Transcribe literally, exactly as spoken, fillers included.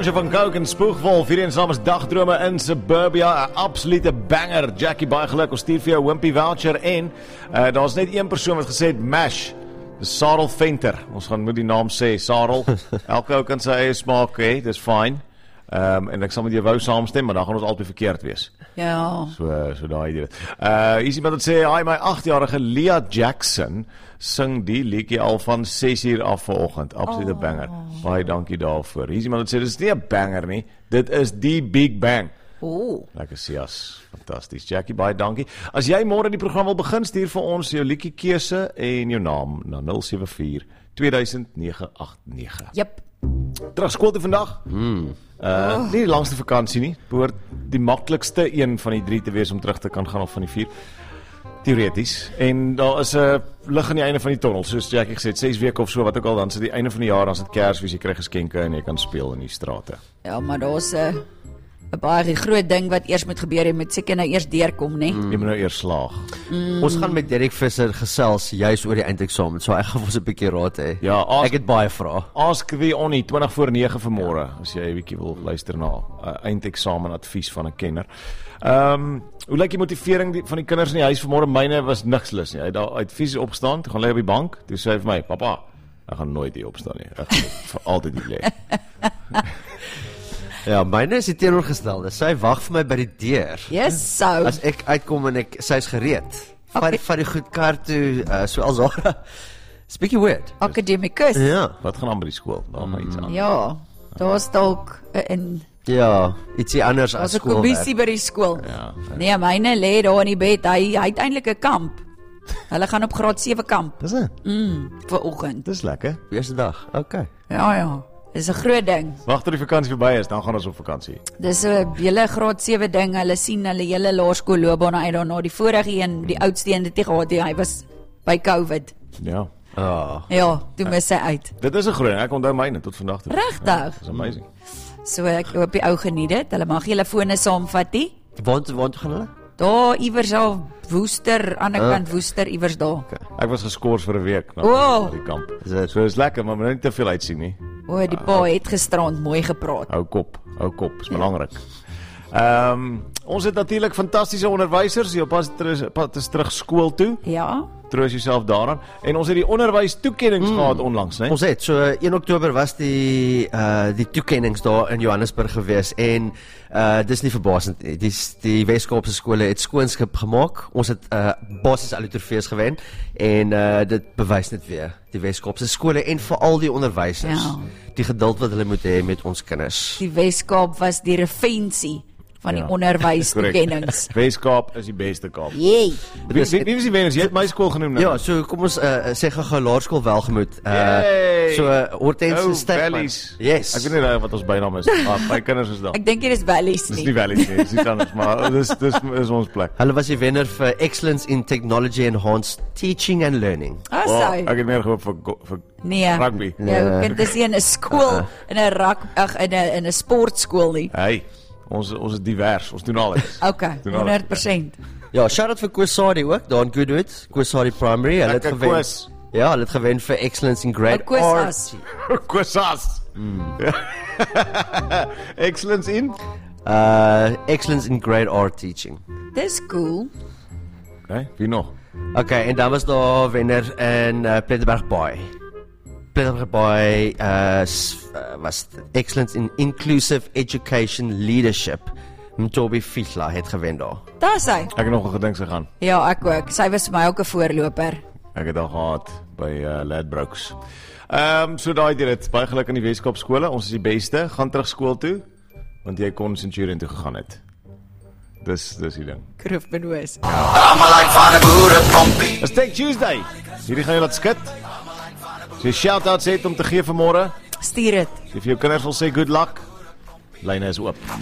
Fransje van Coke en Spoegwolf hier in Samen Dagdrome in Suburbia, 'n absolute banger. Jackie, baie geluk, ons stuur vir jou Wimpy voucher en uh, daar is net een persoon wat gesê het Mash. Dis Sarel Venter. Ons gaan moet die naam sê, Sarel. Elke ou kan sy eie smaak hê, dis fine. Um, en ek sal met jou wou saamstem, maar dan gaan ons altyd verkeerd wees. Ja. So, so daai idee. Uh, hier is iemand wat sê, hi, my agtjarige Leah Jackson sing die liedjie al van ses uur af vanoggend. Absolute oh. banger. Baie dankie daarvoor. Hier is iemand wat sê, dit is nie 'n banger nie, dit is die Big Bang. Oh. Lekker sias, fantasties. Jackie, baie dankie. As jy môre die program wil begin, stuur vir ons jou liedjie keuse en jou naam na nul sewe vier twee duisend nege agt nege. Jep. Terug skool toe vandag. Hmm. Uh, oh. Nie die langste vakansie nie. Behoort die maklikste een van die drie te wees om terug te kan gaan of van die vier. Teoreties. En daar is 'n uh, lig aan die einde van die tunnel. Soos Jackie gesê het, ses weke of so, wat ook al, dan is dit die einde van die jaar, dan is dit Kersfees, jy kry geskenke en jy kan speel in die strate. Ja, maar daar's 'n uh, 'n baie groot ding wat eers moet gebeur, jy moet seker nou eers deurkom, né? Mm. Jy moet nou eers slaag. Mm. Ons gaan met Derek Visser gesels juis oor die eindeksamen, so ek gaan vir ons 'n bietjie raad hê. Ja, ask, ek het baie vrae. Ask the Onnie, twintig voor nege vanmôre, as jy 'n bietjie wil luister na 'n uh, eindeksamen advies van 'n kenner. Ehm, um, hoe lyk die motivering die, van die kinders in die huis vanmôre? Myne was niks lus nie. Hy het daar uit fisies opgestaan, toe gaan lê op die bank, toe sê hy vir my, "Pappa, ek gaan nooit hier opstaan nie. Ek gaan vir altyd hier lê." Ja, myne is die teenoorgestelde. Sy wag vir my by die deur. Yes, so. As ek uitkom en ek sy's gereed. Vat okay. vat die goed kar toe, uh, so Alzara. It's bietjie weird. Academicus. Ja. Wat gaan aan by die skool? Daar gaan iets aan. Ja. Daar's dalk 'n Ja, ietsie anders as skool. Daar's 'n kommissie by die skool. Ja. Nee, myne lê daar in die bed. Hy hy het eintlik 'n kamp. Hulle gaan op graad sewe kamp. Dis dit. Mm, vir oggend. Dis lekker. Eerste dag. Okay. Ja, ja. Dis 'n groot ding. Wag tot die vakansie verby is, dan gaan ons op vakansie. Dis 'n hele graad sewe ding. Hulle sien hulle hele laerskoolloopbaan uit daarna. Die vorige een, die oudste een het nie gehad nie. Hy was by COVID. Ja. Ah. Ja, toe mis hy uit. Dit is 'n groot, ek onthou myne tot vandag toe. Regtig? Dis amazing. So ek hoop die ou geniet dit. Hulle mag julle fone saamvat nie. Want want gaan hulle? Daar iewers al Woester, aan die ander kant Woester iewers daar. Okay. Ek was geskort vir 'n week na oh. die kamp. So is lekker, maar moet nie te veel uitsien nie. O, oh, die pa het gisterand mooi gepraat. Hou kop, hou kop, is belangrik. Ehm, um, ons het natuurlik fantastiese onderwysers, jy pas pad is terug skool toe. Ja. Troos jouself daaraan. En ons het die onderwys toekennings mm. gehad onlangs, né? Ons het so een Oktober was die uh die toekennings daar in Johannesburg gewees en uh dis nie verbasend nie. Die die Weskaapse skole het skoonskip gemaak. Ons het uh basies Alitoefees gewen en uh dit bewys net weer die Weskaapse skole en veral die onderwysers. Ja. Die geduld wat hulle moet hê met ons kinders. Die Weskaap was die revensie van die ja. onderwystoekennings. Weskaap is die beste Kaap. Jee. Wie, wie, wie was die wenners? Jy het my skool genoem nou. Ja, so kom ons uh, sê gou-gou Laerskool Welgemoed. Uh, so uh, Hortense oh, Sterkman. Yes. Ek weet nie wat ons bynaam is. Ah, my kinders is daar. Ek dink dit is Valleys nie. Dis nie Valleys nie, dis nie anders, maar dis dis is ons plek. Hulle was die wenner vir Excellence in Technology Enhanced Teaching and Learning. Ah, oh, so. ek het meer gehoop vir vir nee. rugby. Nee. Jou kind is nie in 'n skool uh, in 'n rak ag in 'n in 'n sportskool nie. Hey. Ons ons is divers, ons doen alles. Okay, doen honderd persent. Ja, shout out vir Kwesari ook, daar in Goodwood, Kwesari Primary, hulle het gewen. Kwes. Ja, hulle het gewen vir Excellence in Grade Kwesas. Kwesas. Mm. Excellence in uh Excellence in Grade R Teaching. Dis cool. Okay, wie nog? Okay, en dan was daar wenner in uh, Plettenberg Bay. Plettenberg Bay uh, was Excellence in Inclusive Education Leadership. Mtobi Fitla het gewen daar. Daar's hy. Ek het nog 'n gedink se gaan. Ja, ek ook. Sy was vir my ook 'n voorloper. Ek het al gehad by uh, Ladbrokes. Ehm, um, so daai dit baie geluk aan die Weskaap skole. Ons is die beste. Gaan terug skool toe want jy kon Centurion toe gegaan het. Dis dis die ding. Kroof benoos. It's Take Tuesday. Hierdie gaan jy laat skit. So shout out sê om te gee vir môre. Stuur dit. If jou kinders wil sê good luck. Lyne is oop.